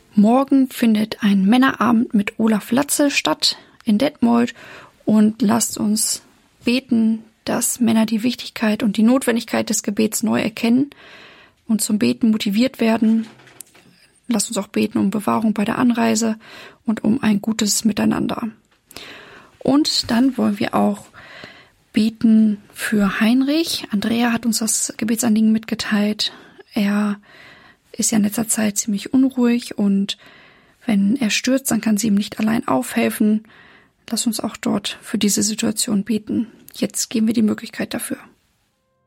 Morgen findet ein Männerabend mit Olaf Latze statt in Detmold und lasst uns beten, dass Männer die Wichtigkeit und die Notwendigkeit des Gebets neu erkennen und zum Beten motiviert werden. Lasst uns auch beten um Bewahrung bei der Anreise und um ein gutes Miteinander. Und dann wollen wir auch beten für Heinrich. Andrea hat uns das Gebetsanliegen mitgeteilt. Er ist ja in letzter Zeit ziemlich unruhig und wenn er stürzt, dann kann sie ihm nicht allein aufhelfen. Lass uns auch dort für diese Situation beten. Jetzt geben wir die Möglichkeit dafür.